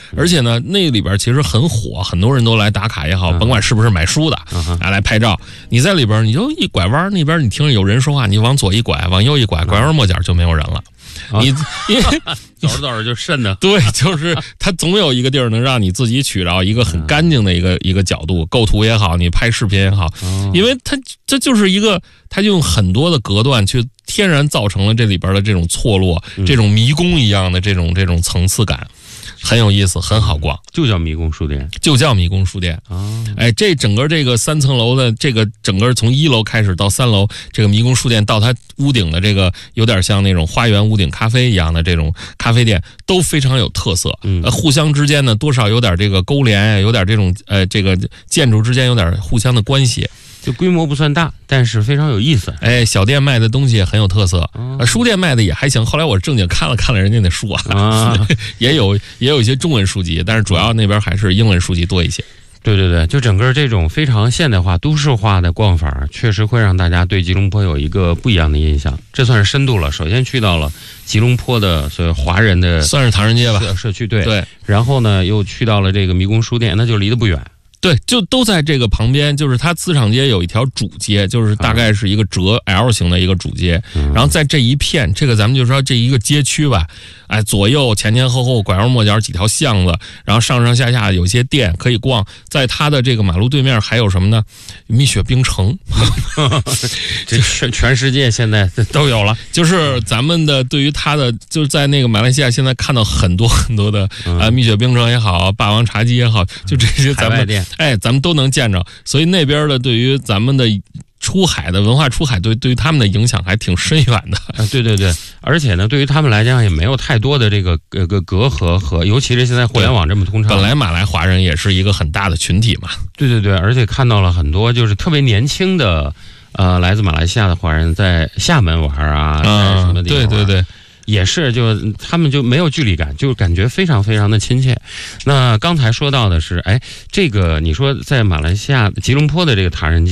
而且呢，那里边其实很火，很多人都来打卡也好，甭管是不是买书的，来拍照。你在里边，你就一拐弯，那边你听着有人说话，你往左一拐，往右一拐，拐弯抹角就没有人了。你因为走着走着就瘆得， 对，就是它总有一个地儿能让你自己取着一个很干净的一个角度，构图也好，你拍视频也好，因为这就是一个，它用很多的隔断去天然造成了这里边的这种错落，这种迷宫一样的这种层次感。很有意思，很好逛， 就叫迷宫书店， 就叫迷宫书店哎，这整个这个3层楼的这个整个从1楼开始到3楼，这个迷宫书店到它屋顶的这个有点像那种花园屋顶咖啡一样的这种咖啡店，都非常有特色。互相之间呢多少有点这个勾连，有点这种这个建筑之间有点互相的关系。 就规模不算大，但是非常有意思。 哎，小店卖的东西也很有特色，书店卖的也还行。后来我正经看了人家的书也有一些中文书籍，但是主要那边还是英文书籍多一些。 对对对，就整个这种非常现代化、都市化的逛法，确实会让大家对吉隆坡有一个不一样的印象。这算是深度了。首先去到了吉隆坡的所谓华人的， 算是唐人街吧， 社区对。 对， 然后呢，又去到了这个迷宫书店，那就离得不远。 对，就都在这个旁边，就是它磁场街有一条主街，就是大概是一个折 L 型的一个主街，然后在这一片，这个咱们就说这一个街区吧，哎，左右前后拐弯抹角几条巷子，然后上上下下有些店可以逛，在它的这个马路对面还有什么呢？蜜雪冰城， 这全世界现在都有了。 就是咱们的对于它的，就是在那个马来西亚现在看到很多的蜜雪冰城也好，霸王茶姬也好，就这些咱们咱们都能见着，所以那边的对于咱们的出海的文化出海，对于他们的影响还挺深远的。 对对对，而且呢，对于他们来讲也没有太多的这个隔阂和，尤其是现在互联网这么通畅， 本来马来华人也是一个很大的群体嘛。对对对，而且看到了很多就是特别年轻的来自马来西亚的华人在厦门玩在什么地方玩。对对对。也是，就他们就没有距离感，就感觉非常非常的亲切。那刚才说到的是，这个你说在马来西亚吉隆坡的这个唐人街。